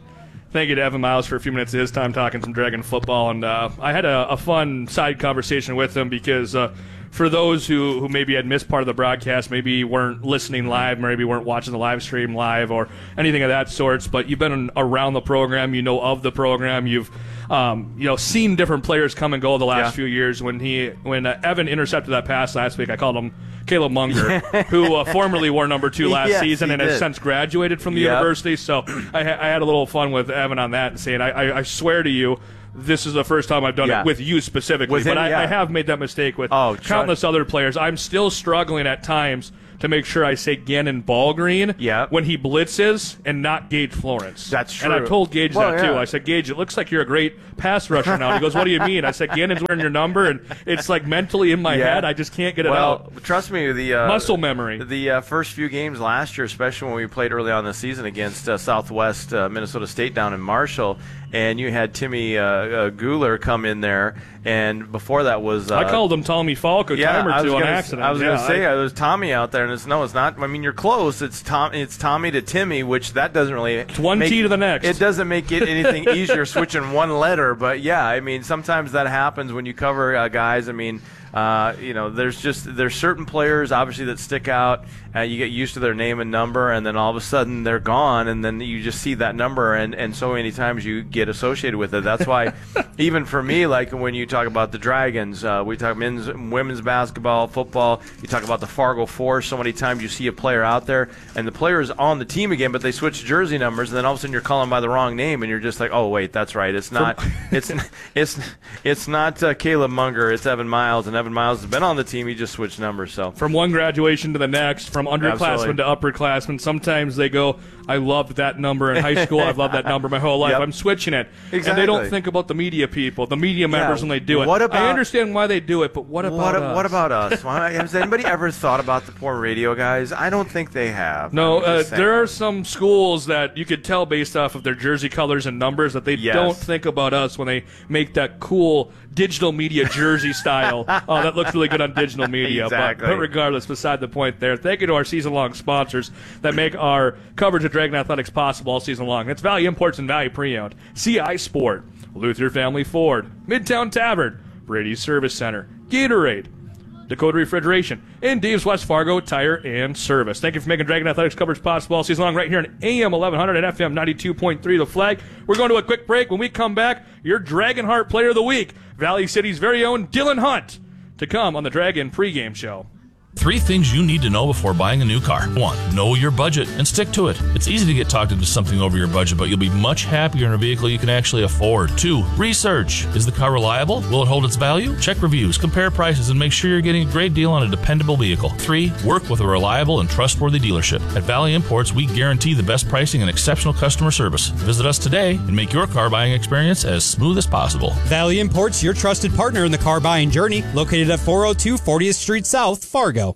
Thank you to Evan Miles for a few minutes of his time talking some Dragon football. And uh, I had a, a fun side conversation with him because uh, for those who, who maybe had missed part of the broadcast, maybe weren't listening live, maybe weren't watching the live stream live or anything of that sorts, but you've been around the program, you know of the program, you've um, you know seen different players come and go the last Yeah. few years. When he when uh, Evan intercepted that pass last week, I called him Caleb Munger, who uh, formerly wore number two last Yes, season he and has did. since graduated from the Yep. university. So I, ha- I had a little fun with Evan on that and saying, I, I, I swear to you, this is the first time I've done Yeah. it with you specifically. With him, but I, yeah. I have made that mistake with Oh, try- countless other players. I'm still struggling at times to make sure I say Gannon Ballgreen Yeah. when he blitzes and not Gage Florence. That's And I've true. told Gage Well, that too. yeah. I said, Gage, it looks like you're a great pass rusher now. He goes, what do you mean? I said, Gannon's wearing your number, and it's like mentally in my Yeah. head. I just can't get it well, out. trust me, the uh, Muscle memory. The uh, first few games last year, especially when we played early on in the season against uh, Southwest uh, Minnesota State down in Marshall, and you had Timmy uh, uh, Guler come in there, and before that was uh, I called him Tommy Falk a yeah, time or I was two on gonna, accident. I was Yeah, going to say I- uh, there's Tommy out there, and it's no, it's not. I mean, you're close. It's Tom. It's Tommy to Timmy, which that doesn't really. It's one T to the next. It doesn't make it anything easier switching one letter, but yeah, I mean, sometimes that happens when you cover uh, guys. I mean. Uh, you know, there's just there's certain players obviously that stick out. Uh, you get used to their name and number, and then all of a sudden they're gone, and then you just see that number, and, and so many times you get associated with it. That's why, even for me, like when you talk about the Dragons, uh, we talk men's, women's basketball, football. You talk about the Fargo Force. So many times you see a player out there, and the player is on the team again, but they switch jersey numbers, and then all of a sudden you're calling by the wrong name, and you're just like, oh wait, that's right, it's not, it's it's it's not uh, Caleb Munger, it's Evan Miles, and Evan Miles has been on the team. He just switched numbers. So from one graduation to the next, from underclassmen Absolutely. to upperclassmen, sometimes they go, I loved that number in high school. I've loved that number my whole life. Yep. I'm switching it. And Exactly. they don't think about the media people, the media members when they do it. What about- I understand why they do it, but what about what, us? what about us? Why- Has anybody ever thought about the poor radio guys? I don't think they have. No, I'm uh, just saying. there are some schools that you could tell based off of their jersey colors and numbers that they Yes. don't think about us when they make that cool digital media jersey style. Oh, that looks really good on digital media. Exactly. But, but regardless, beside the point there. Thank you to our season-long sponsors that make our coverage of Dragon Athletics possible all season long. That's Valley Imports and Valley Pre-Owned, C I Sport, Luther Family Ford, Midtown Tavern, Brady's Service Center, Gatorade, Dakota Refrigeration, and Dave's West Fargo Tire and Service. Thank you for making Dragon Athletics coverage possible all season long right here on A M eleven hundred and F M ninety-two point three The Flag. We're going to a quick break. When we come back, your Dragon Heart Player of the Week, Valley City's very own Dylan Hunt, to come on the Dragon pregame show. Three things you need to know before buying a new car. One, know your budget and stick to it. It's easy to get talked into something over your budget, but you'll be much happier in a vehicle you can actually afford. Two, research. Is the car reliable? Will it hold its value? Check reviews, compare prices, and make sure you're getting a great deal on a dependable vehicle. Three, work with a reliable and trustworthy dealership. At Valley Imports, we guarantee the best pricing and exceptional customer service. Visit us today and make your car buying experience as smooth as possible. Valley Imports, your trusted partner in the car buying journey, located at four oh two fortieth Street South, Fargo.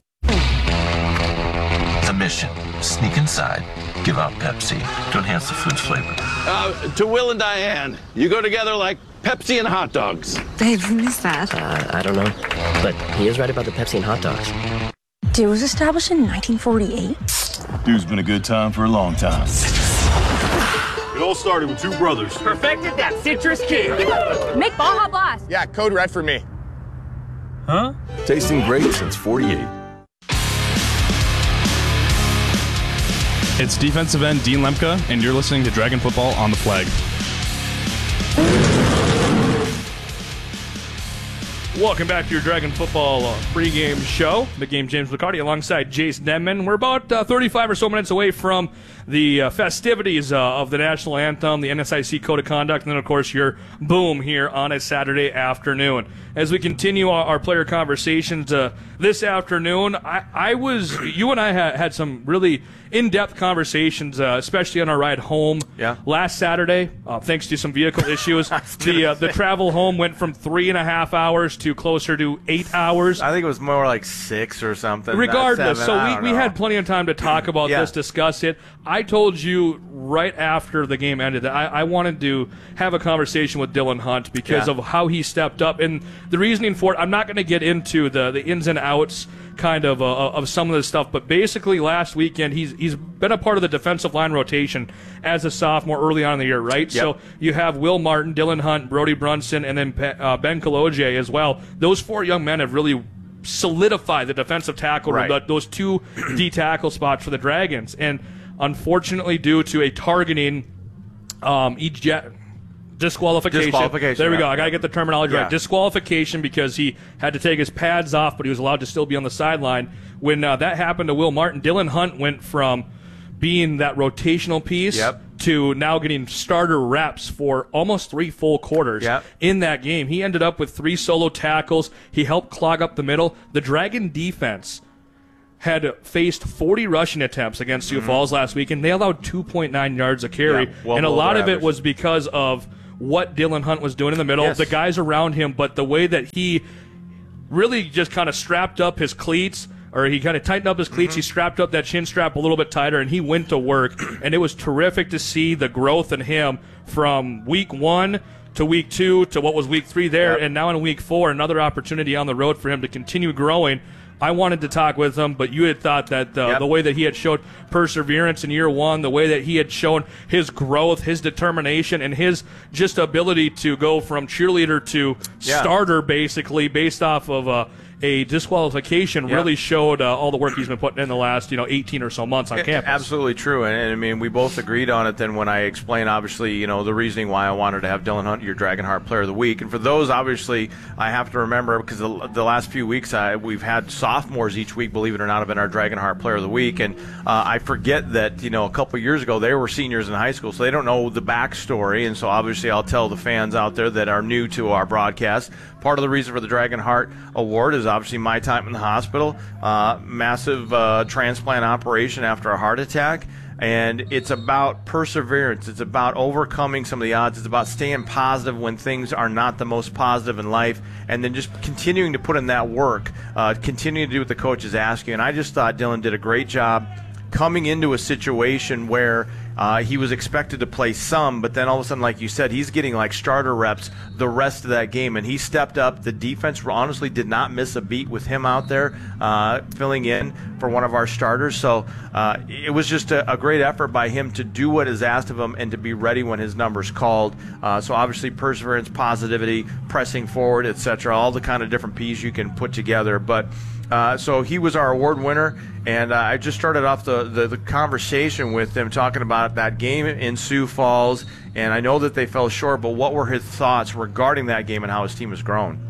The mission, sneak inside, give out Pepsi to enhance the food's flavor. Uh, to Will and Diane, you go together like Pepsi and hot dogs. Babe, who is that? Uh, I don't know, but he is right about the Pepsi and hot dogs. Dude was established in nineteen forty-eight. Dude's been a good time for a long time. It all started with two brothers. Perfected that citrus kick. Make Baja Blast. Yeah, code red for me. Huh? Tasting great since forty-eight. It's defensive end Dean Lemke, and you're listening to Dragon Football on the Flag. Welcome back to your Dragon Football uh, pregame show. The game James McCarty alongside Jace Denman. We're about uh, thirty-five or so minutes away from the uh, festivities uh, of the National Anthem, the N S I C Code of Conduct, and then, of course, your boom here on a Saturday afternoon. As we continue our, our player conversations uh, this afternoon, I, I was, you and I ha- had some really in-depth conversations, uh, especially on our ride home Yeah. last Saturday, uh, thanks to some vehicle issues. the uh, the travel home went from three and a half hours to closer to eight hours. I think it was more like six or something. not Regardless, seven, so I we, don't we know. had plenty of time to talk about Yeah. this, discuss it. I told you right after the game ended that I, I wanted to have a conversation with Dylan Hunt because Yeah. of how he stepped up. And the reasoning for it, I'm not going to get into the, the ins and outs kind of uh, of some of this stuff, but basically last weekend he's he's been a part of the defensive line rotation as a sophomore early on in the year, right? Yep. So you have Will Martin, Dylan Hunt, Brody Brunson, and then uh, Ben Kaloje as well. Those four young men have really solidified the defensive tackle room, Right. those two D tackle spots for the Dragons. And unfortunately, due to a targeting um, eject, disqualification. Disqualification, There we yeah. go. I got to get the terminology Yeah. right. Disqualification because he had to take his pads off, but he was allowed to still be on the sideline. When uh, that happened to Will Martin, Dylan Hunt went from being that rotational piece Yep. to now getting starter reps for almost three full quarters Yep. in that game. He ended up with three solo tackles. He helped clog up the middle. The Dragon defense had faced forty rushing attempts against Sioux Mm-hmm. Falls last week, and they allowed two point nine yards a carry. Yeah, well and a below lot their of it average. was because of what Dylan Hunt was doing in the middle, Yes. the guys around him, but the way that he really just kind of strapped up his cleats, or he kind of tightened up his cleats. Mm-hmm. He strapped up that chin strap a little bit tighter, and he went to work. And it was terrific to see the growth in him from week one to week two to what was week three there, Yep. and now in week four, another opportunity on the road for him to continue growing. I wanted to talk with him, but you had thought that uh, Yep. the way that he had showed perseverance in year one, the way that he had shown his growth, his determination, and his just ability to go from cheerleader to Yeah. starter, basically, based off of uh, a disqualification, Yep. really showed uh, all the work he's been putting in the last, you know, eighteen or so months on It- campus. Absolutely true, and, and I mean we both agreed on it. Then when I explained, obviously, you know, the reasoning why I wanted to have Dylan Hunt your Dragonheart Player of the Week, and for those, obviously, I have to remember because the, the last few weeks I, we've had sophomores each week, believe it or not, have been our Dragonheart Player of the Week, and uh, I forget that you know a couple years ago they were seniors in high school, so they don't know the backstory, and so obviously I'll tell the fans out there that are new to our broadcast. Part of the reason for the Dragonheart Award is obviously my time in the hospital, uh, massive uh, transplant operation after a heart attack, and it's about perseverance. It's about overcoming some of the odds. It's about staying positive when things are not the most positive in life, and then just continuing to put in that work, uh, continuing to do what the coaches ask you. And I just thought Dylan did a great job coming into a situation where uh, he was expected to play some, but then all of a sudden, like you said, he's getting like starter reps the rest of that game, and he stepped up. The defense honestly did not miss a beat with him out there uh, filling in for one of our starters. So uh, it was just a, a great effort by him to do what is asked of him and to be ready when his number's called. Uh, so obviously perseverance, positivity, pressing forward, et cetera, all the kind of different P's you can put together. But Uh, so he was our award winner, and uh, I just started off the, the, the conversation with him talking about that game in Sioux Falls, and I know that they fell short, but what were his thoughts regarding that game and how his team has grown?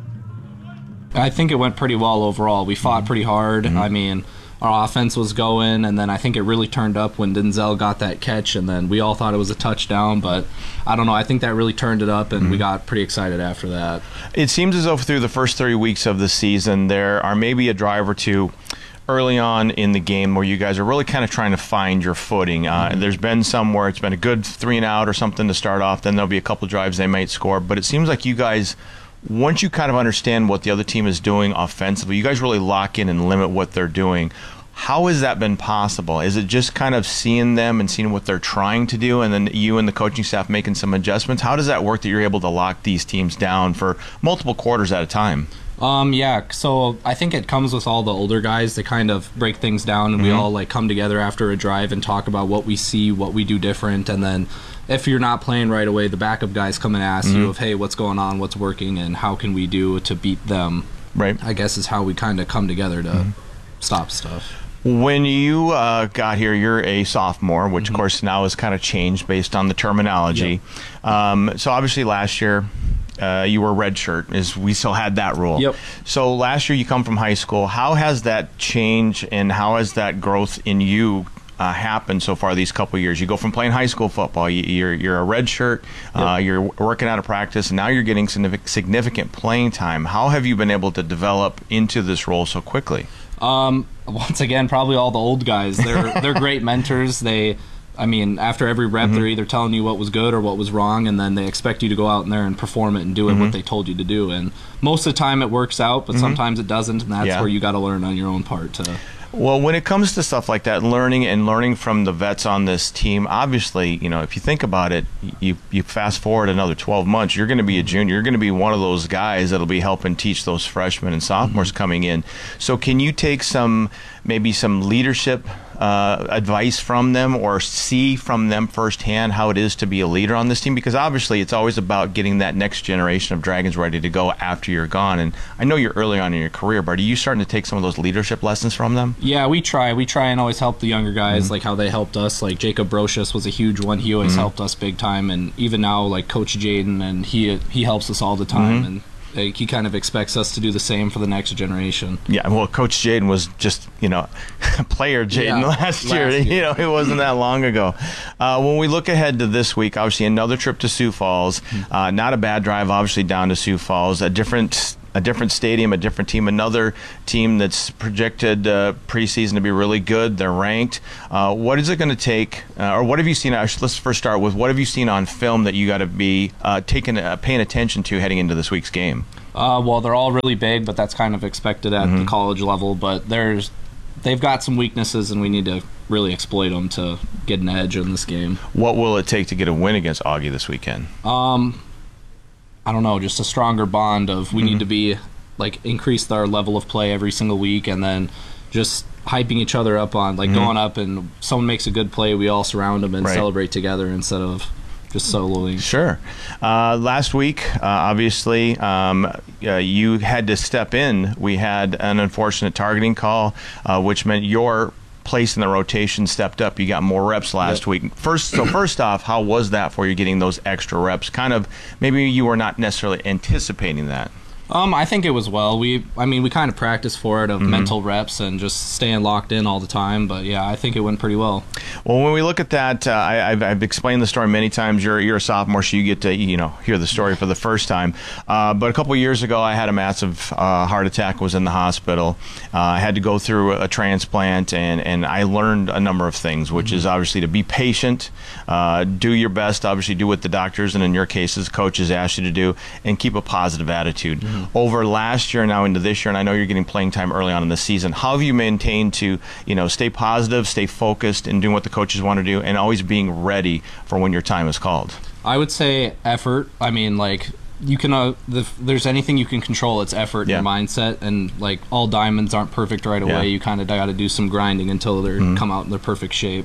I think it went pretty well overall. We fought pretty hard. Mm-hmm. I mean, our offense was going, and then I think it really turned up when Denzel got that catch, and then we all thought it was a touchdown, but I don't know. I think that really turned it up, and Mm-hmm. we got pretty excited after that. It seems as though through the first three weeks of the season, there are maybe a drive or two early on in the game where you guys are really kind of trying to find your footing. Uh, Mm-hmm. There's been some where it's been a good three and out or something to start off. Then there'll be a couple drives they might score. But it seems like you guys, once you kind of understand what the other team is doing offensively, you guys really lock in and limit what they're doing. How has that been possible? Is it just kind of seeing them and seeing what they're trying to do, and then you and the coaching staff making some adjustments? How does that work that you're able to lock these teams down for multiple quarters at a time? Um, yeah, so I think it comes with all the older guys to kind of break things down, and we Mhm. all like come together after a drive and talk about what we see, what we do different, and then if you're not playing right away, the backup guys come and ask you Mhm. of, hey, what's going on, what's working, and how can we do to beat them? Right. I guess is how we kind of come together to stop stuff. When you uh, got here, you're a sophomore, which Mm-hmm. of course now has kind of changed based on the terminology. Um, so obviously last year uh, you were red shirt, is we still had that rule. Yep. So last year you come from high school. How has that change and how has that growth in you uh, happened so far these couple of years? You go from playing high school football, you, you're you're a red shirt, uh, you're working out of practice, and now you're getting significant, significant playing time. How have you been able to develop into this role so quickly? Um, once again, probably all the old guys. They're they're great mentors. They, I mean, after every rep, Mm-hmm. they're either telling you what was good or what was wrong, and then they expect you to go out in there and perform it and do it Mhm. what they told you to do. And most of the time, it works out, but Mhm. sometimes it doesn't, and that's Yeah. where you got to learn on your own part to. Well, when it comes to stuff like that, learning and learning from the vets on this team, obviously, you know, if you think about it, you you fast forward another twelve months, you're going to be a junior. You're going to be one of those guys that'll be helping teach those freshmen and sophomores mm-hmm. coming in. So can you take some, maybe some leadership uh, advice from them, or see from them firsthand how it is to be a leader on this team? Because obviously it's always about getting that next generation of Dragons ready to go after you're gone. And I know you're early on in your career, but are you starting to take some of those leadership lessons from them? Yeah, we try. We try and always help the younger guys, mm-hmm. like how they helped us. Like Jacob Brocious was a huge one. He always mm-hmm. helped us big time. And even now, like Coach Jaden, and he he helps us all the time. Mm-hmm. And Like, he kind of expects us to do the same for the next generation. Yeah, well, Coach Jaden was just, you know, player Jaden yeah, last, last year. year. You know, it wasn't that long ago. Uh, when we look ahead to this week, obviously another trip to Sioux Falls. Uh, not a bad drive, obviously, down to Sioux Falls. A different a different stadium, a different team, another team that's projected uh, preseason to be really good. They're ranked. Uh, what is it going to take, uh, or what have you seen? Let's first start with what have you seen on film that you got to be uh, taking, uh, paying attention to heading into this week's game? Uh, well, they're all really big, but that's kind of expected at mm-hmm. the college level. But there's, they've got some weaknesses, and we need to really exploit them to get an edge in this game. What will it take to get a win against Augie this weekend? Um, I don't know, just a stronger bond of we mm-hmm. need to be, like, increase our level of play every single week, and then just hyping each other up on, like, mm-hmm. going up and someone makes a good play, we all surround them and right. celebrate together instead of just soloing. Sure. Uh, last week, uh, obviously, um, uh, you had to step in. We had an unfortunate targeting call, uh, which meant your place in the rotation stepped up. You got more reps last yep. week. First, so first off, how was that for you, getting those extra reps? Kind of, maybe you were not necessarily anticipating that. Um, I think it was well. We, I mean, we kind of practiced for it of mm-hmm. mental reps and just staying locked in all the time. But yeah, I think it went pretty well. Well, when we look at that, uh, I, I've, I've explained the story many times. You're you're a sophomore, so you get to you know hear the story for the first time. Uh, but a couple of years ago, I had a massive uh, heart attack. Was in the hospital. Uh, I had to go through a transplant, and and I learned a number of things, which mm-hmm. is obviously to be patient, uh, do your best, obviously do what the doctors and in your cases coaches ask you to do, and keep a positive attitude. Mm-hmm. Over last year now into this year, and I know you're getting playing time early on in the season, how have you maintained to, you know, stay positive, stay focused, and doing what the coaches want to do, and always being ready for when your time is called? I would say effort. I mean, like, you can, uh, the, if there's anything you can control, it's effort yeah. and your mindset, and, like, all diamonds aren't perfect right away. Yeah. You kind of got to do some grinding until they mm-hmm. come out in their perfect shape.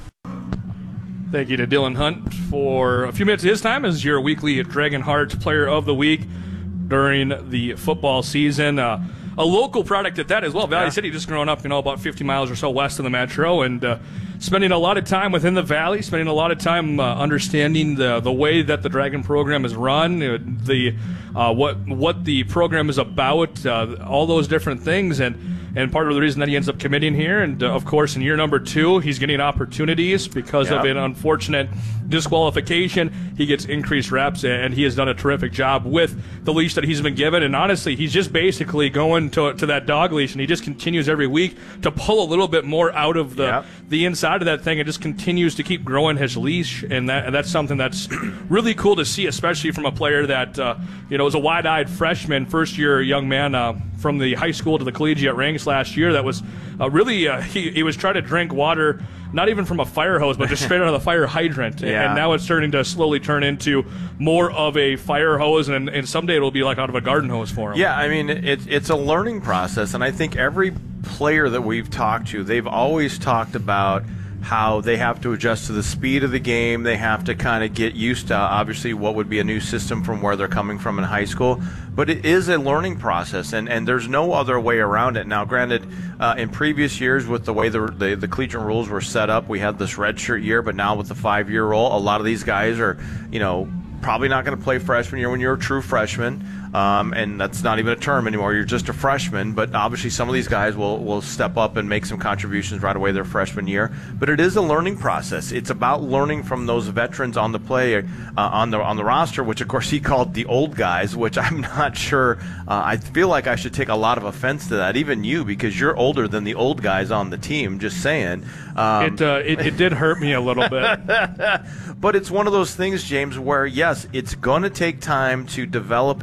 Thank you to Dylan Hunt for a few minutes of his time as your weekly Dragon Heart Player of the Week during the football season. Uh, a local product at that as well. Valley yeah. City, just growing up, you know, about fifty miles or so west of the metro, and uh, spending a lot of time within the valley, spending a lot of time uh, understanding the the way that the Dragon program is run, uh, the uh, what what the program is about, uh, all those different things, and and part of the reason that he ends up committing here, and uh, of course in year number two, he's getting opportunities because yep. of an unfortunate disqualification. He gets increased reps, and he has done a terrific job with the leash that he's been given. And honestly, he's just basically going to to that dog leash, and he just continues every week to pull a little bit more out of the yep. the inside of that thing, and just continues to keep growing his leash. And that and that's something that's really cool to see, especially from a player that uh, you know was a wide-eyed freshman, first-year young man uh, from the high school to the collegiate ranks last year. That was uh, really uh, he he was trying to drink water, not even from a fire hose, but just straight out of the fire hydrant. Yeah. And now it's starting to slowly turn into more of a fire hose, and, and someday it'll be like out of a garden hose for him. Yeah, I mean, it, it's a learning process, and I think every player that we've talked to, they've always talked about how they have to adjust to the speed of the game. They have to kind of get used to, obviously, what would be a new system from where they're coming from in high school. But it is a learning process, and, and there's no other way around it. Now, granted, uh, in previous years, with the way the, the, the collegiate rules were set up, we had this redshirt year, but now with the five-year rule, a lot of these guys are, you know, probably not going to play freshman year when you're a true freshman. Um, and that's not even a term anymore. You're just a freshman. But obviously some of these guys will, will step up and make some contributions right away their freshman year. But it is a learning process. It's about learning from those veterans on the play, uh, on the on the roster, which, of course, he called the old guys, which I'm not sure. Uh, I feel like I should take a lot of offense to that, even you, because you're older than the old guys on the team, just saying. Um, it, uh, it, it did hurt me a little bit. But it's one of those things, James, where, yes, it's going to take time to develop into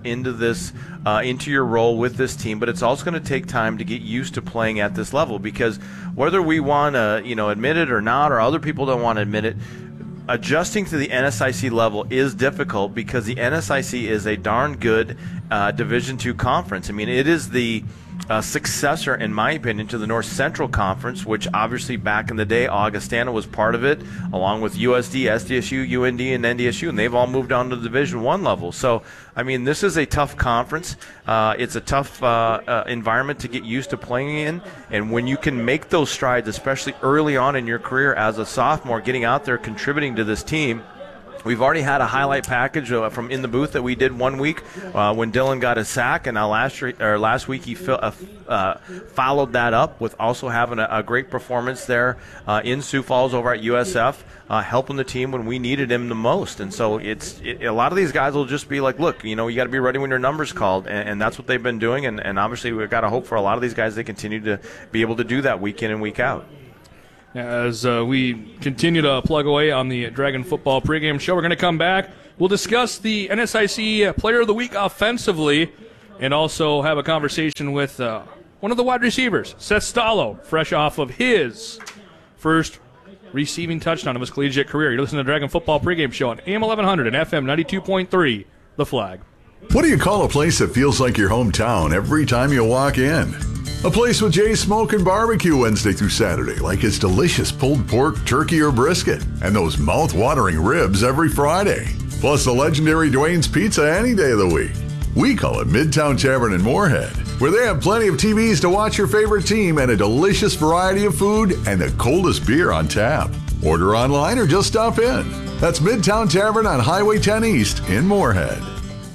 this uh, into your role with this team, but it's also going to take time to get used to playing at this level, because whether we want to, you know, admit it or not, or other people don't want to admit it, adjusting to the N S I C level is difficult, because the N S I C is a darn good uh, Division two conference. I mean, it is the uh, successor, in my opinion, to the North Central Conference, which obviously back in the day, Augustana was part of it, along with U S D, S D S U, U N D, and N D S U, and they've all moved on to the Division one level. So, I mean, this is a tough conference. Uh, it's a tough uh, uh, environment to get used to playing in, and when you can make those strides, especially early on in your career as a sophomore, getting out there, contributing to this team. We've already had a highlight package uh, from In the Booth that we did one week uh, when Dylan got a sack, and now last, year, or last week he fi- uh, uh, followed that up with also having a, a great performance there uh, in Sioux Falls over at U S F, uh, helping the team when we needed him the most. And so it's it, a lot of these guys will just be like, look, you know, you got to be ready when your number's called, and, and that's what they've been doing. And, and obviously we've got to hope for a lot of these guys they continue to be able to do that week in and week out. As uh, we continue to plug away on the Dragon Football pregame show, we're going to come back. We'll discuss the N S I C Player of the Week offensively, and also have a conversation with uh, one of the wide receivers, Seth Stallo, fresh off of his first receiving touchdown of his collegiate career. You're listening to Dragon Football pregame show on A M eleven hundred and F M ninety-two point three, The Flag. What do you call a place that feels like your hometown every time you walk in? A place with Jay's Smoke and Barbecue Wednesday through Saturday, like its delicious pulled pork, turkey, or brisket, and those mouth-watering ribs every Friday. Plus the legendary Dwayne's Pizza any day of the week. We call it Midtown Tavern in Moorhead, where they have plenty of T Vs to watch your favorite team and a delicious variety of food and the coldest beer on tap. Order online or just stop in. That's Midtown Tavern on Highway ten East in Moorhead.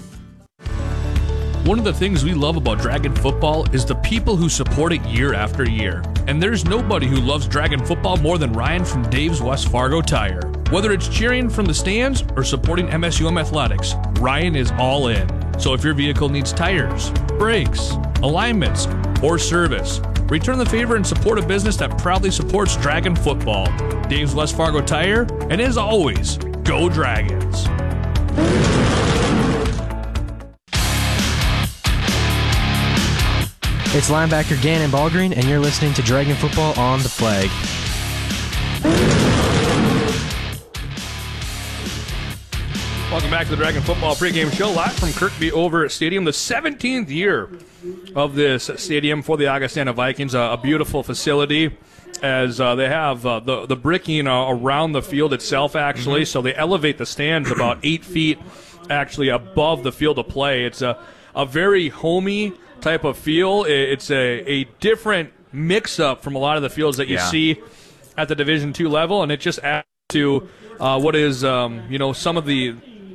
One of the things we love about Dragon Football is the people who support it year after year. And there's nobody who loves Dragon Football more than Ryan from Dave's West Fargo Tire. Whether it's cheering from the stands or supporting M S U M Athletics, Ryan is all in. So if your vehicle needs tires, brakes, alignments, or service, return the favor and support a business that proudly supports Dragon Football. Dave's West Fargo Tire, and as always, go Dragons! It's linebacker Gannon Ballgreen, and you're listening to Dragon Football on The Flag. Welcome back to the Dragon Football pregame show, live from Kirkby Over Stadium, the seventeenth year of this stadium for the Augustana Vikings. A, a beautiful facility, as uh, they have uh, the, the bricking uh, around the field itself, actually, mm-hmm. so they elevate the stands about eight feet actually above the field of play. It's a, a very homey type of feel. It's a, a different mix-up from a lot of the fields that you yeah. see at the Division two level, and it just adds to uh, what is, um, you know, some of the,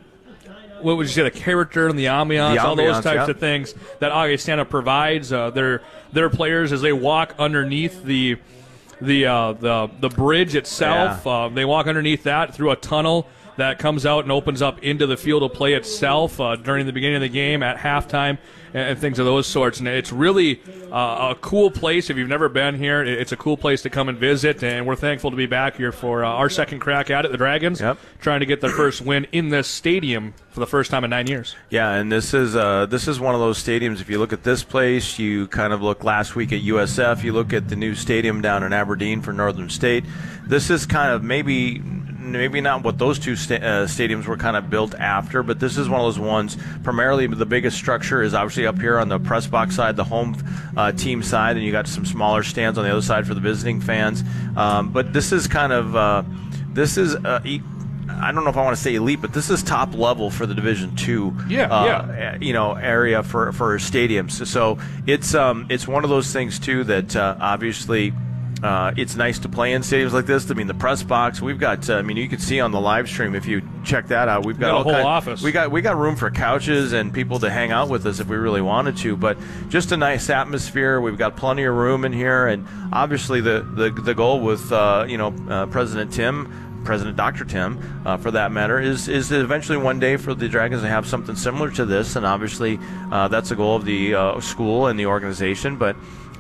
what would you say, the character and the ambiance, the all ambiance, those types yeah. of things that Augustana provides. Uh, their their players, as they walk underneath the the uh, the the bridge itself, yeah. uh, they walk underneath that through a tunnel that comes out and opens up into the field of play itself uh, during the beginning of the game, at halftime, and, and things of those sorts. And it's really uh, a cool place. If you've never been here, it's a cool place to come and visit, and we're thankful to be back here for uh, our second crack at it, the Dragons, yep. trying to get their first win in this stadium for the first time in nine years. Yeah, and this is uh, this is one of those stadiums. If you look at this place, you kind of look last week at U S F, you look at the new stadium down in Aberdeen for Northern State. This is kind of maybe maybe not what those two sta- uh, stadiums were kind of built after, but this is one of those ones. Primarily, the biggest structure is obviously up here on the press box side, the home uh, team side, and you got some smaller stands on the other side for the visiting fans. Um, but this is kind of uh, this is uh, e- I don't know if I want to say elite, but this is top level for the Division Two, yeah, uh, yeah. you know, area for for stadiums. So it's um it's one of those things too that uh, obviously. Uh, it's nice to play in stadiums like this. I mean, the press box, we've got, uh, I mean, you can see on the live stream if you check that out. We've got, got all a whole kind, office. We got we got room for couches and people to hang out with us if we really wanted to. But just a nice atmosphere. We've got plenty of room in here, and obviously the the, the goal with uh, you know uh, President Tim. President Doctor Tim, uh, for that matter, is is eventually one day for the Dragons to have something similar to this, and obviously uh, that's the goal of the uh, school and the organization. But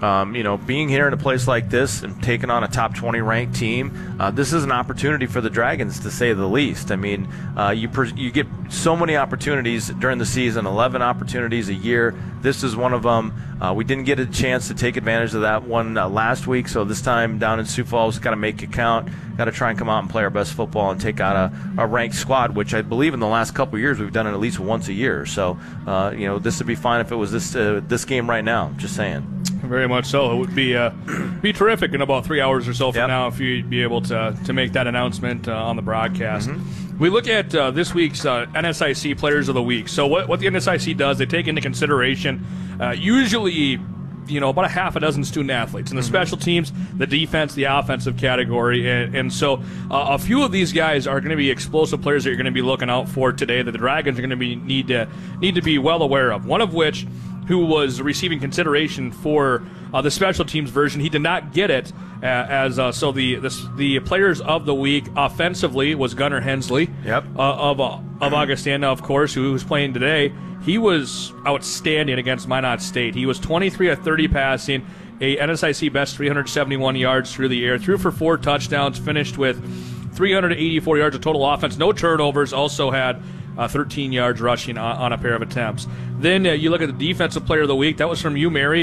um, you know, being here in a place like this and taking on a top twenty ranked team, uh, this is an opportunity for the Dragons, to say the least. I mean, uh, you per- you get so many opportunities during the season, eleven opportunities a year. This is one of them. Uh, we didn't get a chance to take advantage of that one uh, last week, so this time down in Sioux Falls, got to make it count. Got to try and come out and play our best football and take out a, a ranked squad, which I believe in the last couple of years we've done it at least once a year. So, uh, you know, this would be fine if it was this uh, this game right now. Just saying. Very much so. It would be uh, be terrific in about three hours or so from Yep. now if you'd be able to to make that announcement uh, on the broadcast. Mm-hmm. We look at uh, this week's uh, N S I C Players of the Week. So what, what the N S I C does, they take into consideration uh, usually, you know, about a half a dozen student athletes in the special teams, the defense, the offensive category. And, and so uh, a few of these guys are going to be explosive players that you're going to be looking out for today that the Dragons are going to be need to need to be well aware of. One of which, who was receiving consideration for uh, the special teams version, he did not get it uh, as uh, so the, the the players of the week offensively was Gunnar Hensley yep. uh, of uh, of Augustana, of course, who was playing today. He was outstanding against Minot State. He was twenty-three of thirty passing, a N S I C best three hundred seventy-one yards through the air, threw for four touchdowns, finished with three hundred eighty-four yards of total offense, no turnovers, also had uh, thirteen yards rushing on, on a pair of attempts. Then uh, you look at the defensive player of the week. That was from U Mary.